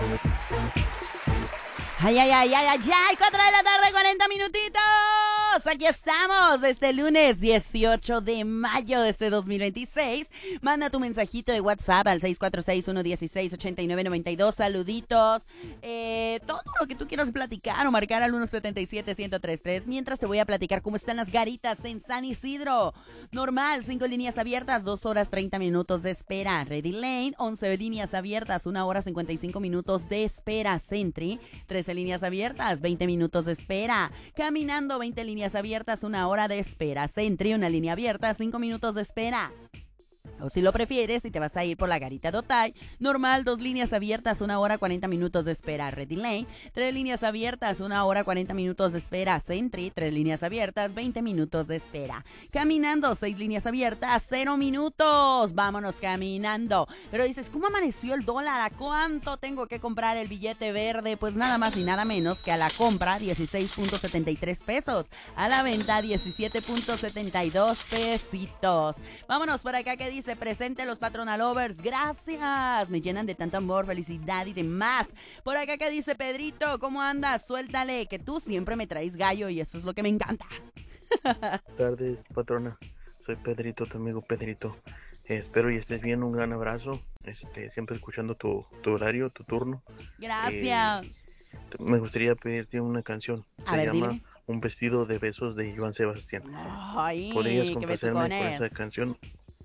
Ay, ay, ay, ay, ay, ay, 4 de la tarde, 40 minutitos. Aquí estamos, este lunes 18 de mayo de este 2026. Manda tu mensajito de WhatsApp al 646-116-8992. Saluditos. Todo lo que tú quieras platicar o marcar al 177-1033. Mientras te voy a platicar cómo están las garitas en San Isidro. Normal, 5 líneas abiertas, 2 horas 30 minutos de espera. Ready Lane, 11 líneas abiertas, 1 hora 55 minutos de espera. Sentry, 13 líneas abiertas, 20 minutos de espera. Caminando, 20 líneas abiertas, 1 hora de espera. Sentry, 1 línea abierta, 5 minutos de espera. O si lo prefieres, si te vas a ir por la garita de Otay, normal, 2 líneas abiertas, 1 hora 40 minutos de espera. Ready Lane, 3 líneas abiertas, 1 hora 40 minutos de espera. Sentry, 3 líneas abiertas, 20 minutos de espera. Caminando, 6 líneas abiertas, 0 minutos. Vámonos caminando. Pero dices, ¿cómo amaneció el dólar? ¿A cuánto tengo que comprar el billete verde? Pues nada más y nada menos que a la compra 16.73 pesos. A la venta 17.72 pesitos. Vámonos por acá que dice, presente los Patronal Lovers, gracias, me llenan de tanto amor, felicidad y demás. Por acá que dice Pedrito, ¿cómo andas? Suéltale, que tú siempre me traes gallo y eso es lo que me encanta. Buenas tardes, patrona, soy Pedrito, tu amigo Pedrito. Espero y estés bien, un gran abrazo, siempre escuchando tu horario, tu turno. Gracias. Me gustaría pedirte una canción, a ver, llama dime. Un vestido de besos de Joan Sebastián. Ay, ¿Podrías qué complacerme con besucones. esa canción?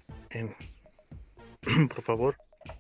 Por favor,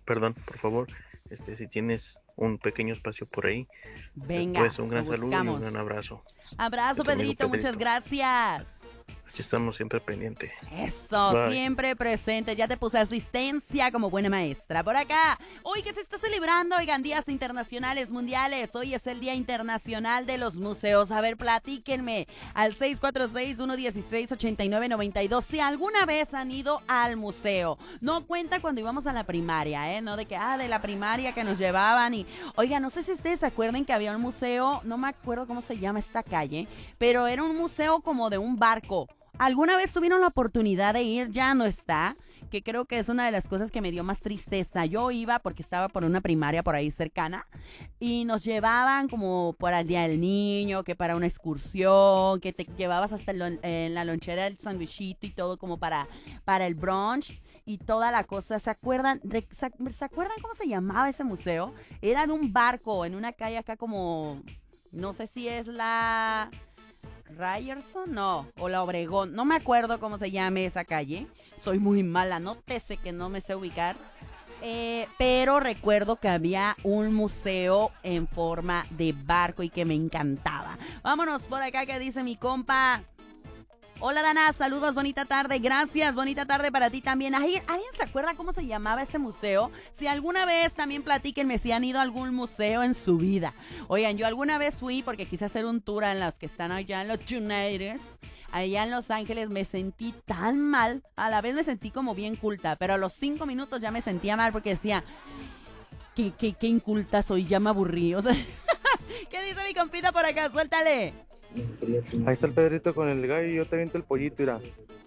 si tienes un pequeño espacio por ahí, venga, pues un gran saludo y un gran abrazo. Abrazo, Pedrito, muchas gracias. Aquí estamos siempre pendientes. Eso, Bye. siempre presente. Ya te puse asistencia como buena maestra. Por acá, hoy que se está celebrando, oigan, días internacionales, mundiales. Hoy es el Día Internacional de los Museos. A ver, platíquenme al 646-116-8992 si alguna vez han ido al museo. No cuenta cuando íbamos a la primaria, no de que, de la primaria que nos llevaban y, oiga, no sé si ustedes se acuerdan que había un museo, no me acuerdo cómo se llama esta calle, pero era un museo como de un barco. ¿Alguna vez tuvieron la oportunidad de ir? Ya no está, que creo que es una de las cosas que me dio más tristeza. Yo iba porque estaba por una primaria por ahí cercana y nos llevaban como para el Día del Niño, que para una excursión, que te llevabas hasta en la lonchera el sandwichito y todo como para el brunch y toda la cosa. ¿Se acuerdan cómo se llamaba ese museo? Era de un barco en una calle acá como, no sé si es la Ryerson, no, o la Obregón, no me acuerdo cómo se llame esa calle, soy muy mala, nótese que no me sé ubicar, pero recuerdo que había un museo en forma de barco y que me encantaba. Vámonos por acá que dice mi compa. Hola Dana, saludos, bonita tarde, gracias, bonita tarde para ti también. ¿Alguien se acuerda cómo se llamaba ese museo? Si alguna vez también platíquenme si han ido a algún museo en su vida. Oigan, yo alguna vez fui porque quise hacer un tour en los que están allá en los United, allá en Los Ángeles. Me sentí tan mal, a la vez me sentí como bien culta, pero a los 5 minutos ya me sentía mal porque decía, qué inculta soy, ya me aburrí, o sea, ¿qué dice mi compita por acá? Suéltale. Ahí está el Pedrito con el gallo y yo te aviento el pollito, mira.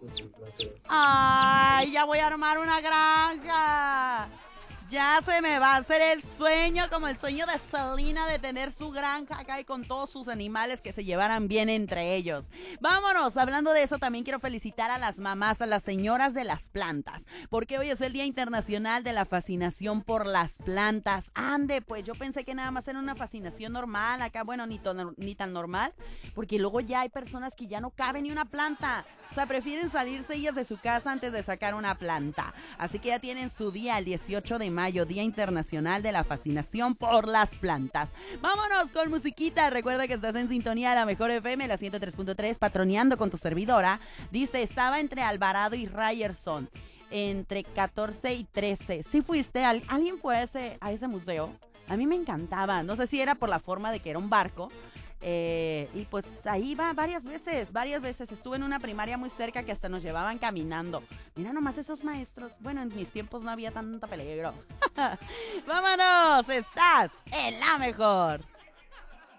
Ay, ya voy a armar una granja. Ya se me va a hacer el sueño, como el sueño de Selena, de tener su granja acá y con todos sus animales que se llevaran bien entre ellos. Vámonos, hablando de eso, también quiero felicitar a las mamás, a las señoras de las plantas, porque hoy es el Día Internacional de la Fascinación por las Plantas. Ande, pues yo pensé que nada más era una fascinación normal acá, bueno, ni tan normal, porque luego ya hay personas que ya no cabe ni una planta. O sea, prefieren salirse ellas de su casa antes de sacar una planta. Así que ya tienen su día, el 18 de mayo, Día Internacional de la Fascinación por las Plantas. Vámonos con musiquita. Recuerda que estás en sintonía de la Mejor FM, la 103.3, patroneando con tu servidora. Dice, estaba entre Alvarado y Ryerson, entre 14 y 13. ¿Sí fuiste? ¿Alguien fue a ese museo? A mí me encantaba. No sé si era por la forma de que era un barco. Y pues ahí va varias veces estuve en una primaria muy cerca que hasta nos llevaban caminando. Mira nomás esos maestros. Bueno, en mis tiempos no había tanto peligro. Vámonos, estás en la mejor.